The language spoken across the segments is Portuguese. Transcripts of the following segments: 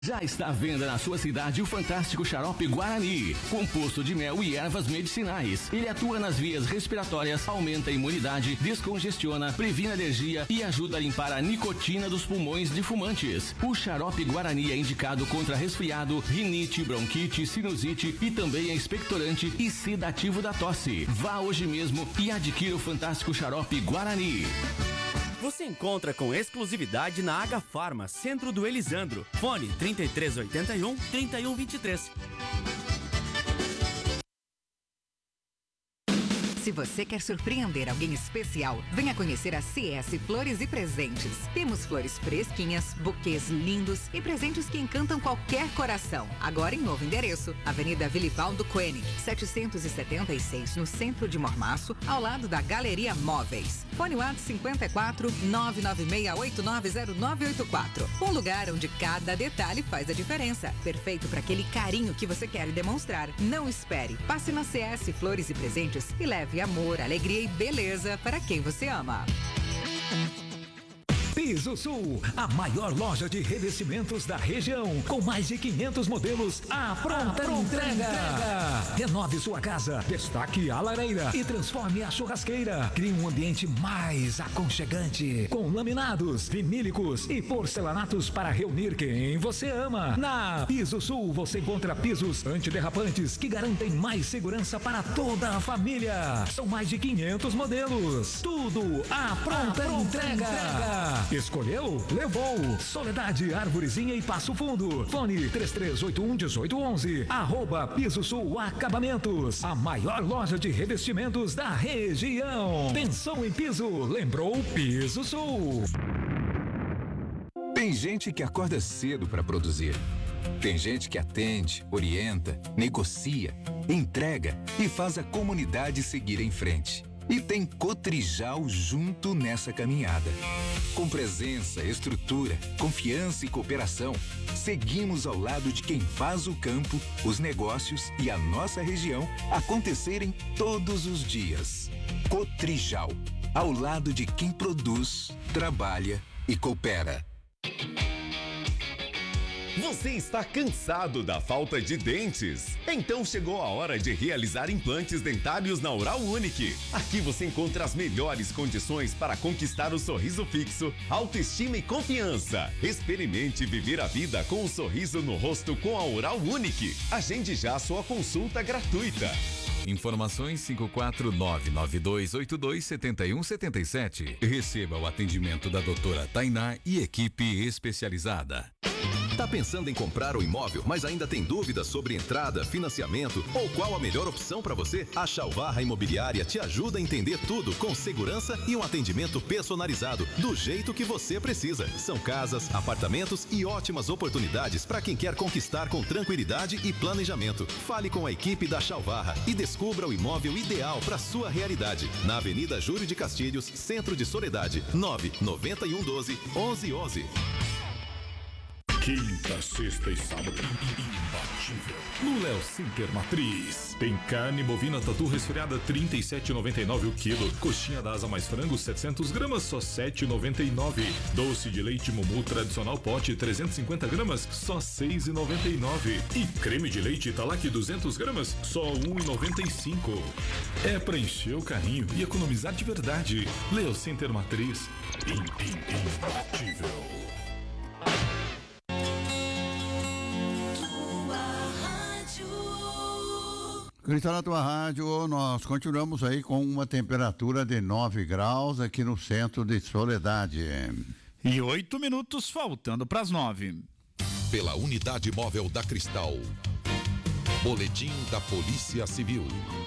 Já está à venda na sua cidade o fantástico xarope Guarani, composto de mel e ervas medicinais. Ele atua nas vias respiratórias, aumenta a imunidade, descongestiona, previne alergia e ajuda a limpar a nicotina dos pulmões de fumantes. O xarope Guarani é indicado contra resfriado, rinite, bronquite, sinusite e também é expectorante e sedativo da tosse. Vá hoje mesmo e adquira o fantástico xarope Guarani. Você encontra com exclusividade na H Farma, Centro do Elisandro. Fone 3381-3123. Se você quer surpreender alguém especial, venha conhecer a CS Flores e Presentes. Temos flores fresquinhas, buquês lindos e presentes que encantam qualquer coração. Agora em novo endereço, Avenida Vilivaldo Koenig, 776, no centro de Mormaço, ao lado da Galeria Móveis. Fone WhatsApp 54 996890984. Um lugar onde cada detalhe faz a diferença. Perfeito para aquele carinho que você quer demonstrar. Não espere. Passe na CS Flores e Presentes e leve amor, alegria e beleza para quem você ama. Piso Sul, a maior loja de revestimentos da região, com mais de 500 modelos à pronta entrega. Renove sua casa, destaque a lareira e transforme a churrasqueira. Crie um ambiente mais aconchegante, com laminados, vinílicos e porcelanatos para reunir quem você ama. Na Piso Sul você encontra pisos antiderrapantes que garantem mais segurança para toda a família. São mais de 500 modelos, tudo à pronta entrega. Escolheu? Levou. Soledade, Arvorezinha e Passo Fundo. Fone 3381-1811. @Piso Sul Acabamentos. A maior loja de revestimentos da região. Pensou em piso? Lembrou Piso Sul. Tem gente que acorda cedo para produzir. Tem gente que atende, orienta, negocia, entrega e faz a comunidade seguir em frente. E tem Cotrijal junto nessa caminhada. Com presença, estrutura, confiança e cooperação, seguimos ao lado de quem faz o campo, os negócios e a nossa região acontecerem todos os dias. Cotrijal, ao lado de quem produz, trabalha e coopera. Você está cansado da falta de dentes? Então chegou a hora de realizar implantes dentários na Oral Unique. Aqui você encontra as melhores condições para conquistar o sorriso fixo, autoestima e confiança. Experimente viver a vida com um sorriso no rosto com a Oral Unique. Agende já sua consulta gratuita. Informações 54992827177. Receba o atendimento da doutora Tainá e equipe especializada. Tá pensando em comprar um imóvel, mas ainda tem dúvidas sobre entrada, financiamento ou qual a melhor opção para você? A Chalvarra Imobiliária te ajuda a entender tudo com segurança e um atendimento personalizado do jeito que você precisa. São casas, apartamentos e ótimas oportunidades para quem quer conquistar com tranquilidade e planejamento. Fale com a equipe da Chalvarra e descubra o imóvel ideal para sua realidade. Na Avenida Júlio de Castilhos, Centro de Soledade, 99112-1111. Quinta, sexta e sábado, imbatível. No Léo Center Matriz. Tem carne bovina tatu resfriada, R$ 37,99 o quilo. Coxinha da asa mais frango, 700 gramas, só R$ 7,99. Doce de leite Mumu tradicional pote, 350 gramas, só R$ 6,99. E creme de leite Italac, 200 gramas, só R$ 1,95. É pra encher o carrinho e economizar de verdade. Léo Center Matriz. Imbatível. Cristal na tua rádio, nós continuamos aí com uma temperatura de 9 graus aqui no centro de Soledade. E 8 minutos faltando para as 9. Pela unidade móvel da Cristal. Boletim da Polícia Civil.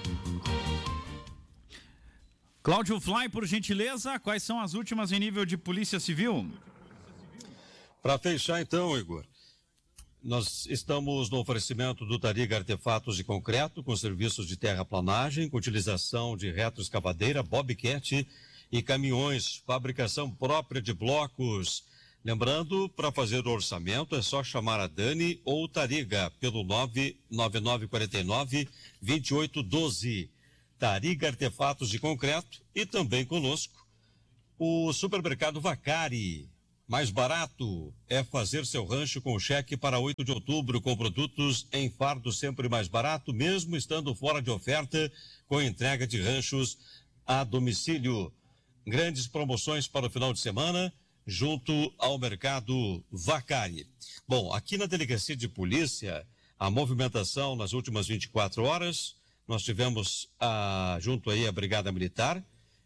Cláudio Fly, por gentileza, quais são as últimas em nível de Polícia Civil? Para fechar então, Igor, nós estamos no oferecimento do Tariga Artefatos de Concreto, com serviços de terraplanagem, com utilização de retroescavadeira, bobcat e caminhões, fabricação própria de blocos. Lembrando, para fazer o orçamento é só chamar a Dani ou o Tariga pelo 99949-2812. Tariga Artefatos de Concreto e também conosco o Supermercado Vacari. Mais barato é fazer seu rancho com cheque para 8 de outubro, com produtos em fardo sempre mais barato, mesmo estando fora de oferta, com entrega de ranchos a domicílio. Grandes promoções para o final de semana, junto ao Mercado Vacari. Bom, aqui na Delegacia de Polícia, a movimentação nas últimas 24 horas, nós tivemos junto aí a Brigada Militar,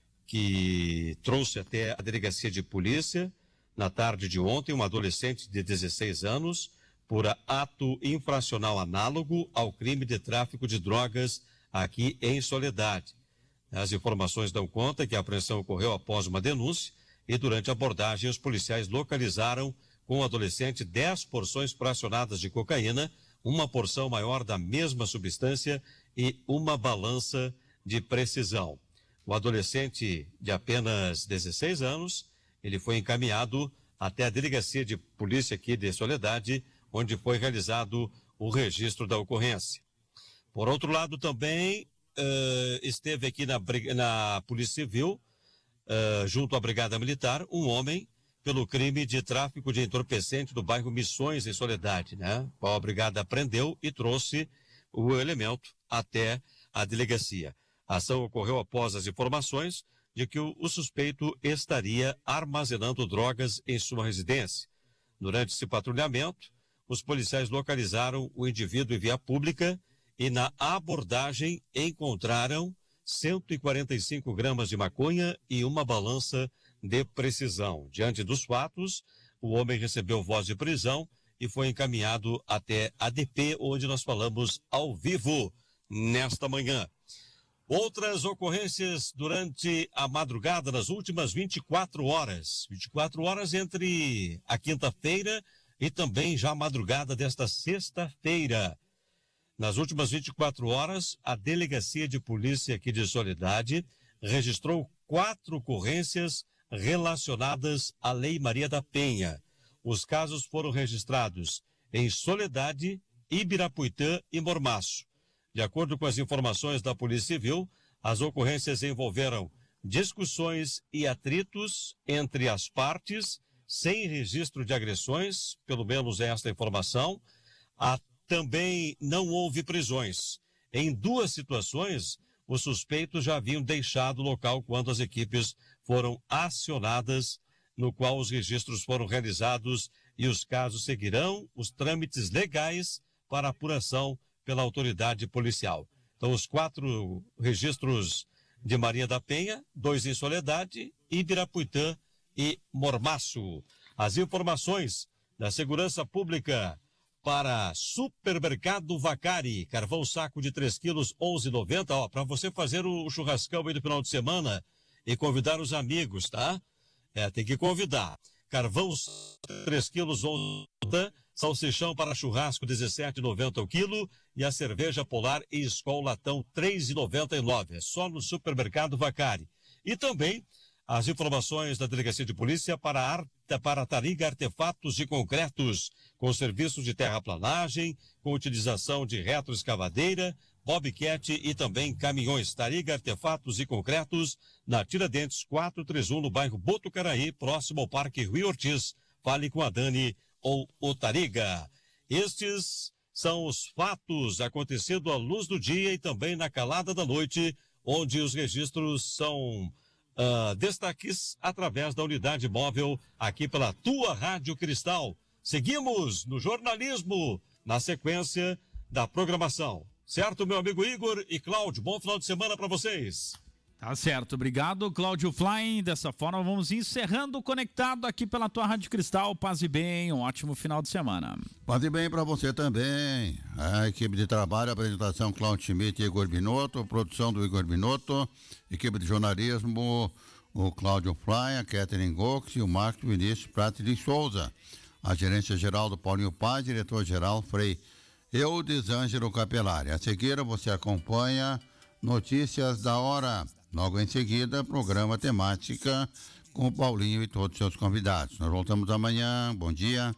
que trouxe até a Delegacia de Polícia, na tarde de ontem, um adolescente de 16 anos, por ato infracional análogo ao crime de tráfico de drogas aqui em Soledade. As informações dão conta que a apreensão ocorreu após uma denúncia e durante a abordagem os policiais localizaram com o adolescente 10 porções fracionadas de cocaína, uma porção maior da mesma substância e uma balança de precisão. O adolescente de apenas 16 anos, ele foi encaminhado até a Delegacia de Polícia aqui de Soledade, onde foi realizado o registro da ocorrência. Por outro lado, também esteve aqui na Polícia Civil, junto à Brigada Militar, um homem pelo crime de tráfico de entorpecente do bairro Missões, em Soledade, né? Qual a Brigada prendeu e trouxe o elemento até a delegacia. A ação ocorreu após as informações de que o suspeito estaria armazenando drogas em sua residência. Durante esse patrulhamento, os policiais localizaram o indivíduo em via pública e na abordagem encontraram 145 gramas de maconha e uma balança de precisão. Diante dos fatos, o homem recebeu voz de prisão e foi encaminhado até a DP, onde nós falamos ao vivo nesta manhã. Outras ocorrências durante a madrugada, nas últimas 24 horas. 24 horas entre a quinta-feira e também já a madrugada desta sexta-feira. Nas últimas 24 horas, a Delegacia de Polícia aqui de Soledade registrou 4 ocorrências relacionadas à Lei Maria da Penha. Os casos foram registrados em Soledade, Ibirapuitã e Mormaço. De acordo com as informações da Polícia Civil, as ocorrências envolveram discussões e atritos entre as partes, sem registro de agressões, pelo menos é esta informação. Também não houve prisões. Em 2 situações, os suspeitos já haviam deixado o local quando as equipes foram acionadas, no qual os registros foram realizados e os casos seguirão os trâmites legais para apuração pela autoridade policial. Então, os 4 registros de Maria da Penha, 2 em Soledade, Ibirapuitã e Mormaço. As informações da Segurança Pública para Supermercado Vacari, carvão saco de 3 quilos, 11,90, ó, para você fazer o churrascão aí do final de semana e convidar os amigos, tá? Tem que convidar. Carvão 3 quilos, 11,90, salsichão para churrasco, 17,90 o quilo, e a cerveja Polar e Skol Latão, 3,99. É só no Supermercado Vacari. E também as informações da Delegacia de Polícia para Tariga Artefatos de Concretos, com serviços de terraplanagem, com utilização de retroescavadeira, bobcat e também caminhões. Tariga Artefatos e Concretos, na Tiradentes 431, no bairro Botucaraí, próximo ao Parque Rui Ortiz. Fale com a Dani ou o Tariga. Estes são os fatos acontecendo à luz do dia e também na calada da noite, onde os registros são destaques através da unidade móvel aqui pela tua Rádio Cristal. Seguimos no jornalismo, na sequência da programação. Certo, meu amigo Igor e Cláudio? Bom final de semana para vocês. Tá certo, obrigado, Cláudio Fly. Dessa forma, vamos encerrando conectado aqui pela tua Rádio Cristal. Paz e bem, um ótimo final de semana. Paz e bem para você também. A equipe de trabalho, apresentação Cláudio Schmidt e Igor Binotto, produção do Igor Binotto, equipe de jornalismo, o Cláudio Fly, a Catherine Gox e o Marcos Vinícius Prati de Souza. A gerência geral do Paulinho Paz, diretor-geral Frei Eudes Ângelo Capelari. A seguir, você acompanha Notícias da Hora. Logo em seguida, programa temática com o Paulinho e todos os seus convidados. Nós voltamos amanhã. Bom dia.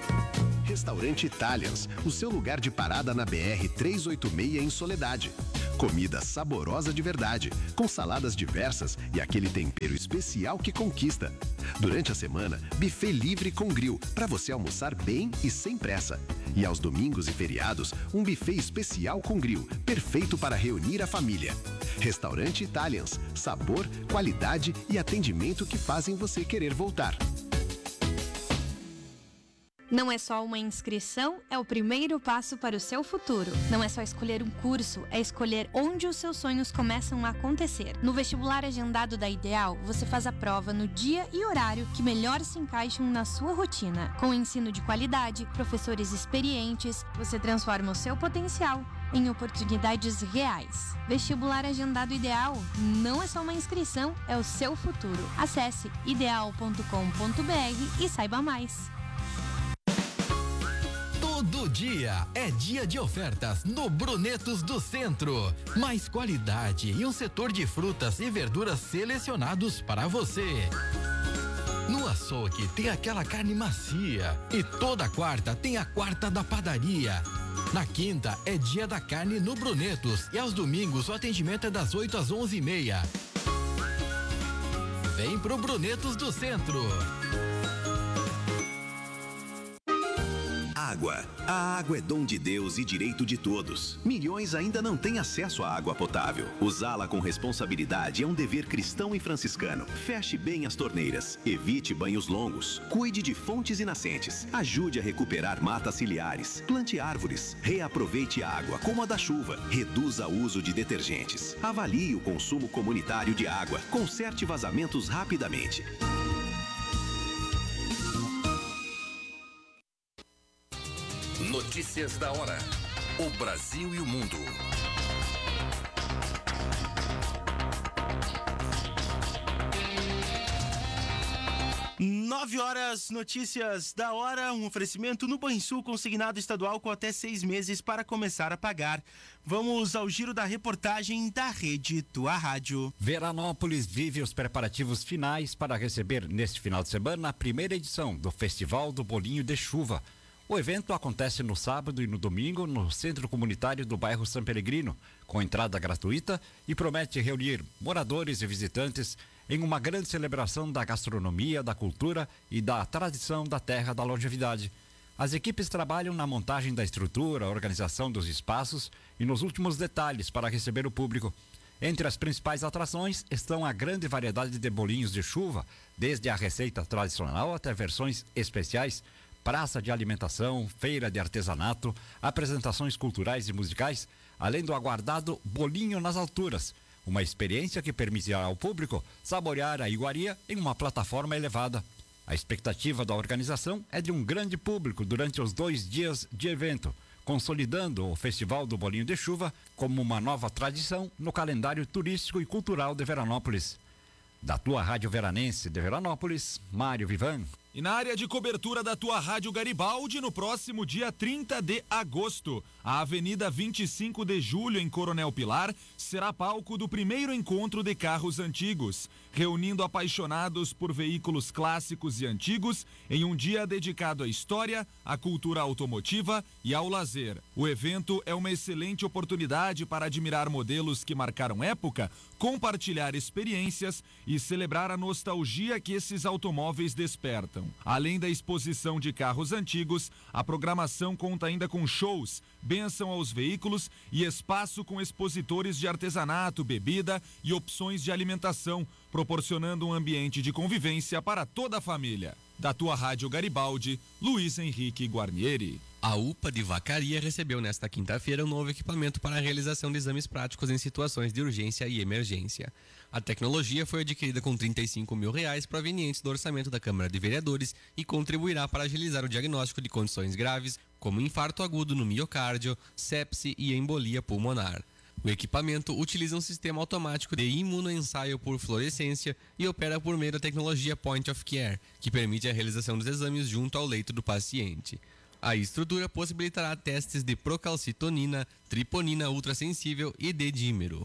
Restaurante Italians, o seu lugar de parada na BR-386 em Soledade. Comida saborosa de verdade, com saladas diversas e aquele tempero especial que conquista. Durante a semana, buffet livre com grill, para você almoçar bem e sem pressa. E aos domingos e feriados, um buffet especial com grill, perfeito para reunir a família. Restaurante Italians, sabor, qualidade e atendimento que fazem você querer voltar. Não é só uma inscrição, é o primeiro passo para o seu futuro. Não é só escolher um curso, é escolher onde os seus sonhos começam a acontecer. No vestibular agendado da Ideal, você faz a prova no dia e horário que melhor se encaixam na sua rotina. Com ensino de qualidade, professores experientes, você transforma o seu potencial em oportunidades reais. Vestibular agendado Ideal não é só uma inscrição, é o seu futuro. Acesse ideal.com.br e saiba mais. Todo dia é dia de ofertas no Brunetos do Centro. Mais qualidade e um setor de frutas e verduras selecionados para você. No açougue tem aquela carne macia e toda quarta tem a quarta da padaria. Na quinta é dia da carne no Brunetos e aos domingos o atendimento é das 8 às 11h30. Vem pro Brunetos do Centro. Água. A água é dom de Deus e direito de todos. Milhões ainda não têm acesso à água potável. Usá-la com responsabilidade é um dever cristão e franciscano. Feche bem as torneiras. Evite banhos longos. Cuide de fontes e nascentes. Ajude a recuperar matas ciliares. Plante árvores. Reaproveite a água, como a da chuva. Reduza o uso de detergentes. Avalie o consumo comunitário de água. Conserte vazamentos rapidamente. Notícias da hora. O Brasil e o mundo. 9h, notícias da hora, um oferecimento no Banrisul consignado estadual com até 6 meses para começar a pagar. Vamos ao giro da reportagem da Rede Tua Rádio. Veranópolis vive os preparativos finais para receber neste final de semana a primeira edição do Festival do Bolinho de Chuva. O evento acontece no sábado e no domingo no Centro Comunitário do bairro São Peregrino, com entrada gratuita e promete reunir moradores e visitantes em uma grande celebração da gastronomia, da cultura e da tradição da terra da longevidade. As equipes trabalham na montagem da estrutura, organização dos espaços e nos últimos detalhes para receber o público. Entre as principais atrações estão a grande variedade de bolinhos de chuva, desde a receita tradicional até versões especiais, praça de alimentação, feira de artesanato, apresentações culturais e musicais, além do aguardado Bolinho nas Alturas, uma experiência que permitirá ao público saborear a iguaria em uma plataforma elevada. A expectativa da organização é de um grande público durante os 2 dias de evento, consolidando o Festival do Bolinho de Chuva como uma nova tradição no calendário turístico e cultural de Veranópolis. Da Tua Rádio Veranense de Veranópolis, Mário Vivan. E na área de cobertura da Tua Rádio Garibaldi, no próximo dia 30 de agosto, a Avenida 25 de Julho, em Coronel Pilar, será palco do primeiro encontro de carros antigos, reunindo apaixonados por veículos clássicos e antigos em um dia dedicado à história, à cultura automotiva e ao lazer. O evento é uma excelente oportunidade para admirar modelos que marcaram época, compartilhar experiências e celebrar a nostalgia que esses automóveis despertam. Além da exposição de carros antigos, a programação conta ainda com shows, bênção aos veículos e espaço com expositores de artesanato, bebida e opções de alimentação, proporcionando um ambiente de convivência para toda a família. Da Tua Rádio Garibaldi, Luiz Henrique Guarnieri. A UPA de Vacaria recebeu nesta quinta-feira um novo equipamento para a realização de exames práticos em situações de urgência e emergência. A tecnologia foi adquirida com R$35 mil provenientes do orçamento da Câmara de Vereadores e contribuirá para agilizar o diagnóstico de condições graves, como infarto agudo no miocárdio, sepse e embolia pulmonar. O equipamento utiliza um sistema automático de imunoensaio por fluorescência e opera por meio da tecnologia Point of Care, que permite a realização dos exames junto ao leito do paciente. A estrutura possibilitará testes de procalcitonina, triponina ultrassensível e D-dímero.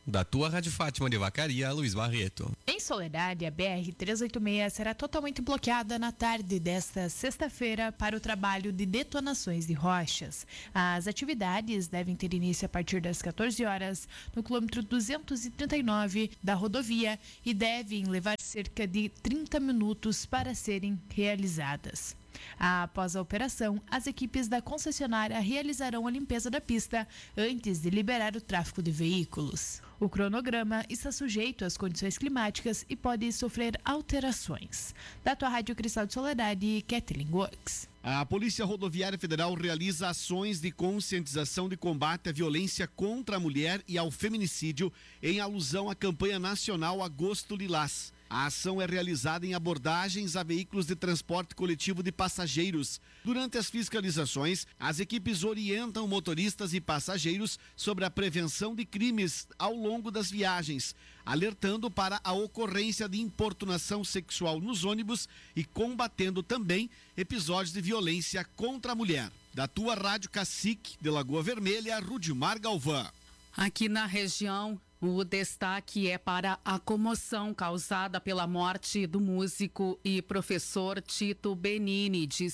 Da tua Rádio Fátima de Vacaria, Luiz Barreto. Em Soledade, a BR-386 será totalmente bloqueada na tarde desta sexta-feira para o trabalho de detonações de rochas. As atividades devem ter início a partir das 14 horas no quilômetro 239 da rodovia e devem levar cerca de 30 minutos para serem realizadas. Após a operação, as equipes da concessionária realizarão a limpeza da pista antes de liberar o tráfego de veículos. O cronograma está sujeito às condições climáticas e pode sofrer alterações. Da tua Rádio Cristal de Soledade, Kathleen Works. A Polícia Rodoviária Federal realiza ações de conscientização de combate à violência contra a mulher e ao feminicídio em alusão à campanha nacional Agosto Lilás. A ação é realizada em abordagens a veículos de transporte coletivo de passageiros. Durante as fiscalizações, as equipes orientam motoristas e passageiros sobre a prevenção de crimes ao longo das viagens, alertando para a ocorrência de importunação sexual nos ônibus e combatendo também episódios de violência contra a mulher. Da tua Rádio Cacique, de Lagoa Vermelha, Rudimar Galvão. Aqui na região, o destaque é para a comoção causada pela morte do músico e professor Tito Benini, de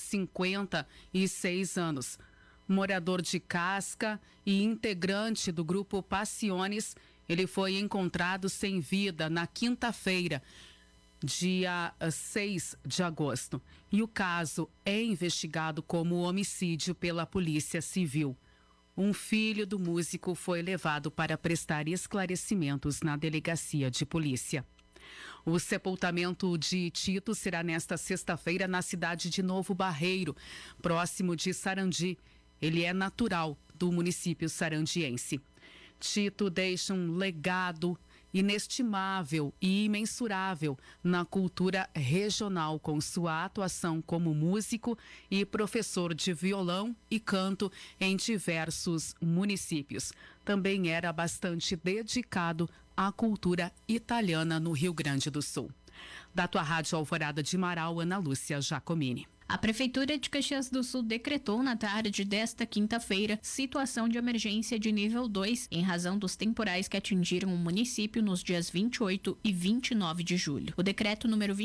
56 anos. Morador de Casca e integrante do grupo Passiones, ele foi encontrado sem vida na quinta-feira, dia 6 de agosto. E o caso é investigado como homicídio pela Polícia Civil. Um filho do músico foi levado para prestar esclarecimentos na delegacia de polícia. O sepultamento de Tito será nesta sexta-feira na cidade de Novo Barreiro, próximo de Sarandi. Ele é natural do município sarandiense. Tito deixa um legado inestimável e imensurável na cultura regional com sua atuação como músico e professor de violão e canto em diversos municípios. Também era bastante dedicado à cultura italiana no Rio Grande do Sul. Da tua Rádio Alvorada de Marau, Ana Lúcia Giacomini. A Prefeitura de Caxias do Sul decretou na tarde desta quinta-feira situação de emergência de nível 2 em razão dos temporais que atingiram o município nos dias 28 e 29 de julho. O decreto número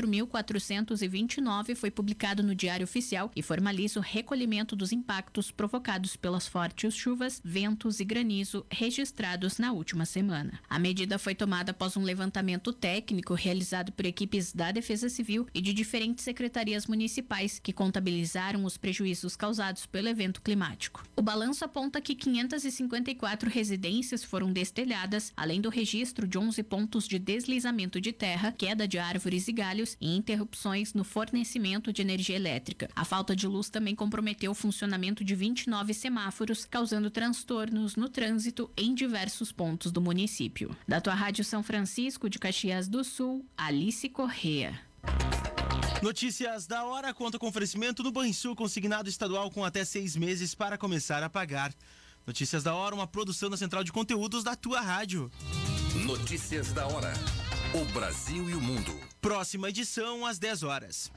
24.429 foi publicado no Diário Oficial e formaliza o recolhimento dos impactos provocados pelas fortes chuvas, ventos e granizo registrados na última semana. A medida foi tomada após um levantamento técnico realizado por equipes da Defesa Civil e de diferentes secretarias municipais que contabilizaram os prejuízos causados pelo evento climático. O balanço aponta que 554 residências foram destelhadas, além do registro de 11 pontos de deslizamento de terra, queda de árvores e galhos e interrupções no fornecimento de energia elétrica. A falta de luz também comprometeu o funcionamento de 29 semáforos, causando transtornos no trânsito em diversos pontos do município. Da tua Rádio São Francisco de Caxias do Sul, Alice Corrêa. Notícias da hora conta com oferecimento do Banrisul consignado estadual com até 6 meses para começar a pagar. Notícias da hora, uma produção da Central de Conteúdos da tua rádio. Notícias da hora. O Brasil e o mundo. Próxima edição às 10 horas.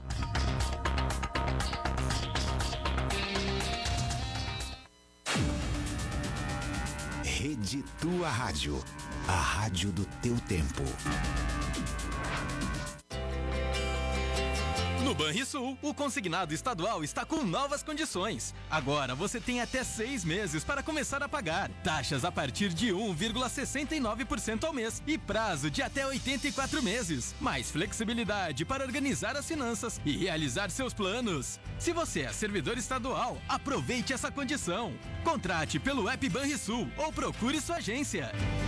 Rede Tua Rádio. A rádio do teu tempo. No Banrisul, o consignado estadual está com novas condições. Agora você tem até 6 meses para começar a pagar. Taxas a partir de 1,69% ao mês e prazo de até 84 meses. Mais flexibilidade para organizar as finanças e realizar seus planos. Se você é servidor estadual, aproveite essa condição. Contrate pelo app Banrisul ou procure sua agência.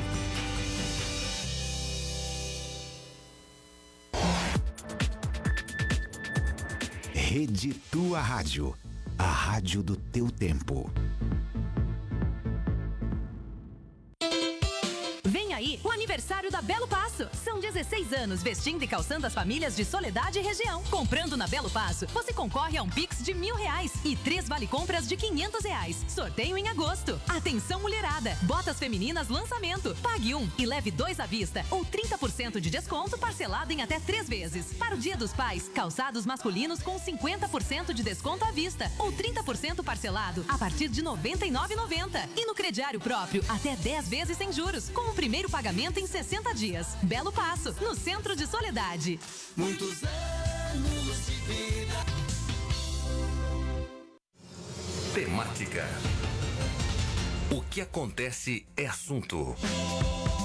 Rede Tua Rádio, a rádio do teu tempo. Vem aí o aniversário da Belo Passo. São 16 anos vestindo e calçando as famílias de Soledade e região. Comprando na Belo Passo, você concorre a um Pix de R$1.000 e 3 vale-compras de R$500. Sorteio em agosto. Atenção mulherada. Botas femininas lançamento. Pague um e leve 2 à vista ou 30% de desconto parcelado em até 3 vezes. Para o Dia dos Pais, calçados masculinos com 50% de desconto à vista ou 30% parcelado a partir de R$ 99,90. E no crediário próprio, até 10 vezes sem juros, com o primeiro pagamento em 60 dias. Belo Passo, no centro de Soledade. Muitos anos de vida. Temática. O que acontece é assunto.